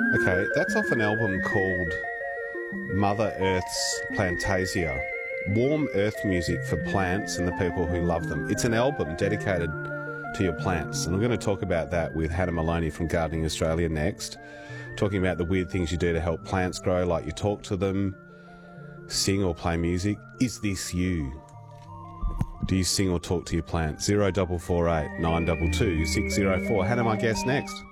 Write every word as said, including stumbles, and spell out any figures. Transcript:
Okay, that's off an album called Mother Earth's Plantasia. Warm earth music for plants and the people who love them. It's an album dedicated to your plants. And I'm going to talk about that with Hannah Maloney from Gardening Australia next. Talking about the weird things you do to help plants grow, like you talk to them, sing or play music. Is this you? Do you sing or talk to your plants? zero four four eight nine two two six zero four. Hannah, my guest next.